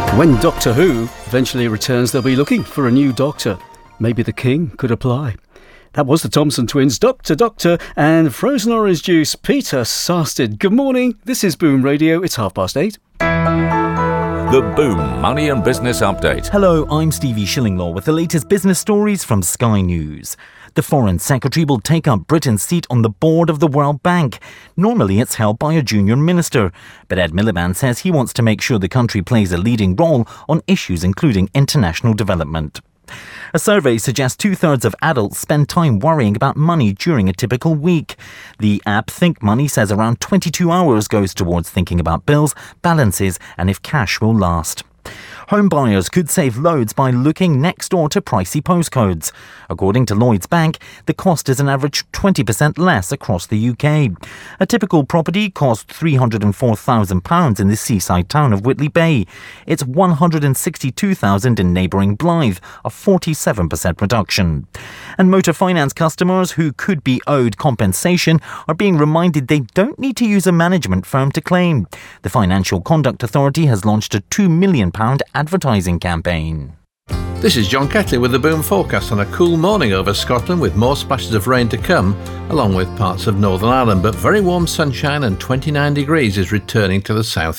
When Doctor Who eventually returns, they'll be looking for a new doctor. Maybe the King could apply. That was the Thompson twins, Doctor, and frozen orange juice, Peter Sarsted. Good morning, this is Boom Radio, it's 8:30. The Boom Money and Business Update. Hello, I'm Stevie Shillinglaw with the latest business stories from Sky News. The Foreign Secretary will take up Britain's seat on the board of the World Bank. Normally it's held by a junior minister, but Ed Miliband says he wants to make sure the country plays a leading role on issues including international development. A survey suggests 2/3 of adults spend time worrying about money during a typical week. The app Think Money says around 22 hours goes towards thinking about bills, balances and if cash will last. Home buyers could save loads by looking next door to pricey postcodes. According to Lloyds Bank, the cost is an average 20% less across the UK. A typical property costs £304,000 in the seaside town of Whitley Bay. It's £162,000 in neighbouring Blythe, a 47% reduction. And motor finance customers who could be owed compensation are being reminded they don't need to use a management firm to claim. The Financial Conduct Authority has launched a £2 million advertising campaign. This is John Ketley with the Boom Forecast on a cool morning over Scotland with more splashes of rain to come, along with parts of Northern Ireland, but very warm sunshine and 29 degrees is returning to the south